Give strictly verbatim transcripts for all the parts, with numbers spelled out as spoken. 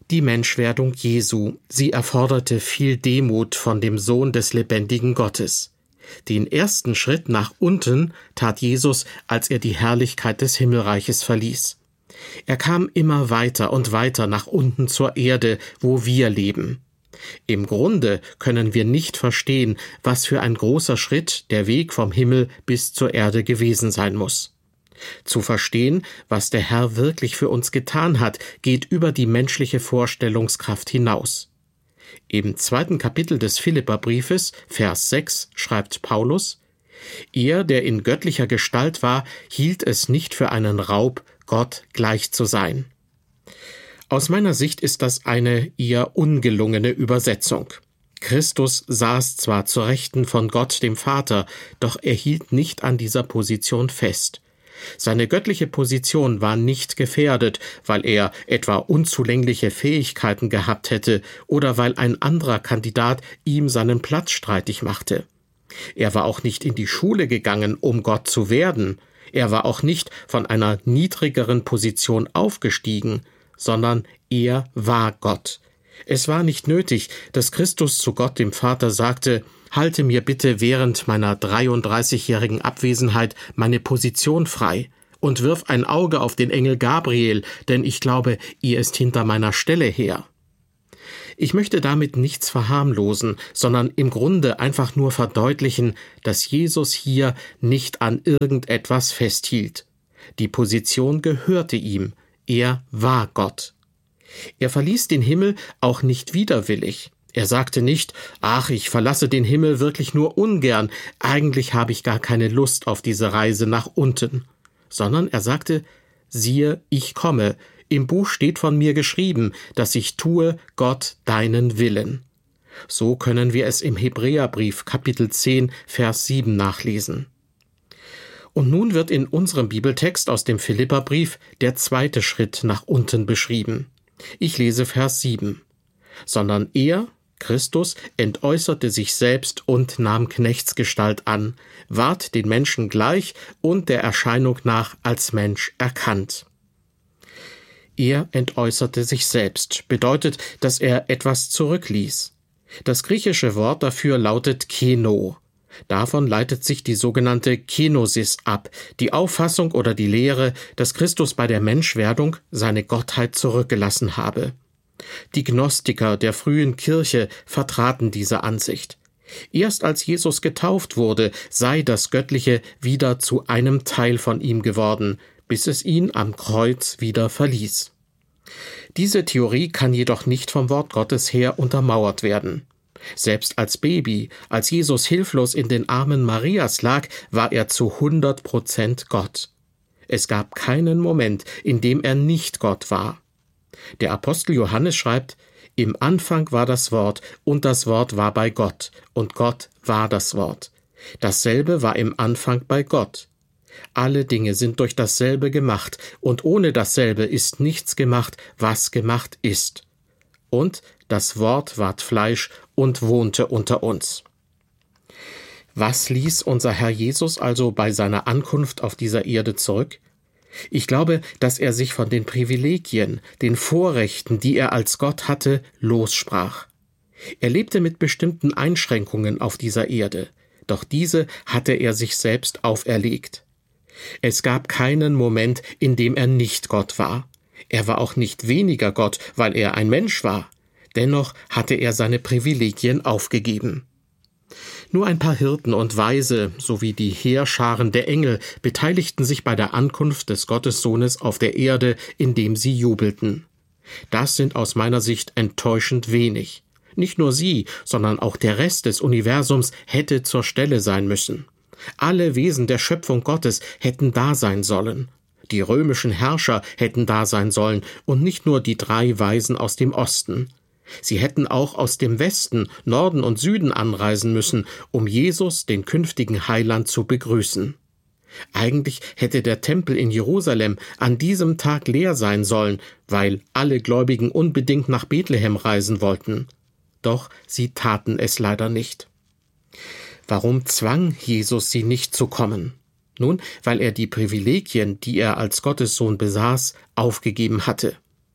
Die Menschwerdung Jesu, sie erforderte viel Demut von dem Sohn des lebendigen Gottes. Den ersten Schritt nach unten tat Jesus, als er die Herrlichkeit des Himmelreiches verließ. Er kam immer weiter und weiter nach unten zur Erde, wo wir leben. Im Grunde können wir nicht verstehen, was für ein großer Schritt der Weg vom Himmel bis zur Erde gewesen sein muss. Zu verstehen, was der Herr wirklich für uns getan hat, geht über die menschliche Vorstellungskraft hinaus. Im zweiten Kapitel des Philipperbriefes, Vers sechs, schreibt Paulus: Er, der in göttlicher Gestalt war, hielt es nicht für einen Raub, Gott gleich zu sein. Aus meiner Sicht ist das eine eher ungelungene Übersetzung. Christus saß zwar zur Rechten von Gott dem Vater, doch er hielt nicht an dieser Position fest. Seine göttliche Position war nicht gefährdet, weil er etwa unzulängliche Fähigkeiten gehabt hätte oder weil ein anderer Kandidat ihm seinen Platz streitig machte. Er war auch nicht in die Schule gegangen, um Gott zu werden. Er war auch nicht von einer niedrigeren Position aufgestiegen, sondern er war Gott. Es war nicht nötig, dass Christus zu Gott dem Vater sagte: Halte mir bitte während meiner dreiunddreißigjährigen Abwesenheit meine Position frei und wirf ein Auge auf den Engel Gabriel, denn ich glaube, ihr ist hinter meiner Stelle her. Ich möchte damit nichts verharmlosen, sondern im Grunde einfach nur verdeutlichen, dass Jesus hier nicht an irgendetwas festhielt. Die Position gehörte ihm, er war Gott. Er verließ den Himmel auch nicht widerwillig. Er sagte nicht: Ach, ich verlasse den Himmel wirklich nur ungern, eigentlich habe ich gar keine Lust auf diese Reise nach unten. Sondern er sagte: Siehe, ich komme, im Buch steht von mir geschrieben, dass ich tue, Gott, deinen Willen. So können wir es im Hebräerbrief Kapitel zehn, Vers sieben nachlesen. Und nun wird in unserem Bibeltext aus dem Philipperbrief der zweite Schritt nach unten beschrieben. Ich lese Vers sieben. Sondern er, Christus, entäußerte sich selbst und nahm Knechtsgestalt an, ward den Menschen gleich und der Erscheinung nach als Mensch erkannt. Er entäußerte sich selbst, bedeutet, dass er etwas zurückließ. Das griechische Wort dafür lautet keno. Davon leitet sich die sogenannte Kenosis ab, die Auffassung oder die Lehre, dass Christus bei der Menschwerdung seine Gottheit zurückgelassen habe. Die Gnostiker der frühen Kirche vertraten diese Ansicht. Erst als Jesus getauft wurde, sei das Göttliche wieder zu einem Teil von ihm geworden, bis es ihn am Kreuz wieder verließ. Diese Theorie kann jedoch nicht vom Wort Gottes her untermauert werden. Selbst als Baby, als Jesus hilflos in den Armen Marias lag, war er zu hundert Prozent Gott. Es gab keinen Moment, in dem er nicht Gott war. Der Apostel Johannes schreibt: Im Anfang war das Wort, und das Wort war bei Gott, und Gott war das Wort. Dasselbe war im Anfang bei Gott. Alle Dinge sind durch dasselbe gemacht, und ohne dasselbe ist nichts gemacht, was gemacht ist. Und das Wort ward Fleisch und wohnte unter uns. Was ließ unser Herr Jesus also bei seiner Ankunft auf dieser Erde zurück? Ich glaube, dass er sich von den Privilegien, den Vorrechten, die er als Gott hatte, lossprach. Er lebte mit bestimmten Einschränkungen auf dieser Erde, doch diese hatte er sich selbst auferlegt. Es gab keinen Moment, in dem er nicht Gott war. Er war auch nicht weniger Gott, weil er ein Mensch war. Dennoch hatte er seine Privilegien aufgegeben. Nur ein paar Hirten und Weise sowie die Heerscharen der Engel beteiligten sich bei der Ankunft des Gottessohnes auf der Erde, indem sie jubelten. Das sind aus meiner Sicht enttäuschend wenig. Nicht nur sie, sondern auch der Rest des Universums hätte zur Stelle sein müssen. Alle Wesen der Schöpfung Gottes hätten da sein sollen. Die römischen Herrscher hätten da sein sollen und nicht nur die drei Weisen aus dem Osten. Sie hätten auch aus dem Westen, Norden und Süden anreisen müssen, um Jesus, den künftigen Heiland, zu begrüßen. Eigentlich hätte der Tempel in Jerusalem an diesem Tag leer sein sollen, weil alle Gläubigen unbedingt nach Bethlehem reisen wollten. Doch sie taten es leider nicht. Warum zwang Jesus sie nicht zu kommen? Nun, weil er die Privilegien, die er als Gottessohn besaß, aufgegeben hatte.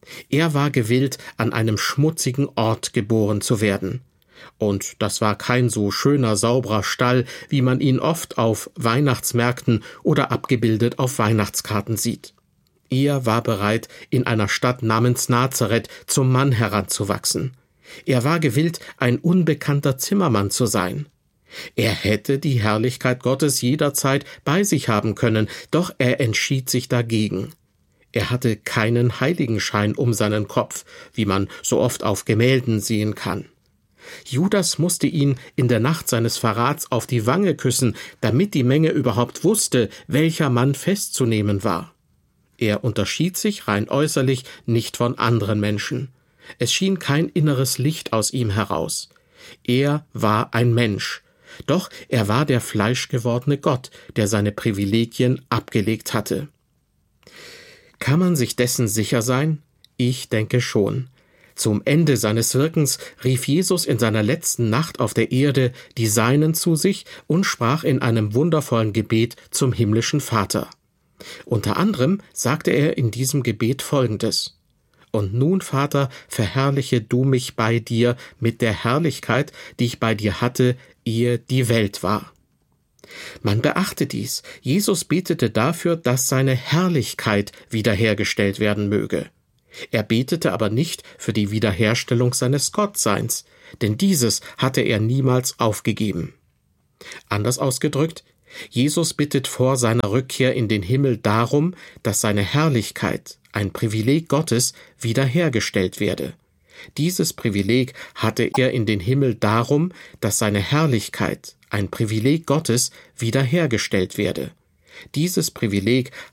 Er war gewillt, an einem schmutzigen Ort geboren zu werden. Und das war kein so schöner, sauberer Stall, wie man ihn oft auf Weihnachtsmärkten oder abgebildet auf Weihnachtskarten sieht. Er war bereit, in einer Stadt namens Nazareth zum Mann heranzuwachsen. Er war gewillt, ein unbekannter Zimmermann zu sein. Er hätte die Herrlichkeit Gottes jederzeit bei sich haben können, doch er entschied sich dagegen. Er hatte keinen Heiligenschein um seinen Kopf, wie man so oft auf Gemälden sehen kann. Judas musste ihn in der Nacht seines Verrats auf die Wange küssen, damit die Menge überhaupt wusste, welcher Mann festzunehmen war. Er unterschied sich rein äußerlich nicht von anderen Menschen. Es schien kein inneres Licht aus ihm heraus. Er war ein Mensch. Doch er war der fleischgewordene Gott, der seine Privilegien abgelegt hatte. Kann man sich dessen sicher sein? Ich denke schon. Zum Ende seines Wirkens rief Jesus in seiner letzten Nacht auf der Erde die Seinen zu sich und sprach in einem wundervollen Gebet zum himmlischen Vater. Unter anderem sagte er in diesem Gebet Folgendes: Und nun, Vater, verherrliche du mich bei dir mit der Herrlichkeit, die ich bei dir hatte, ehe die Welt war. Man beachte dies. Jesus betete dafür, dass seine Herrlichkeit wiederhergestellt werden möge. Er betete aber nicht für die Wiederherstellung seines Gottseins, denn dieses hatte er niemals aufgegeben. Anders ausgedrückt, Jesus bittet vor seiner Rückkehr in den Himmel darum, dass seine Herrlichkeit, ein Privileg Gottes, wiederhergestellt werde. Dieses Privileg hatte er in den Himmel darum, dass seine Herrlichkeit, ein Privileg Gottes, wiederhergestellt werde. Dieses Privileg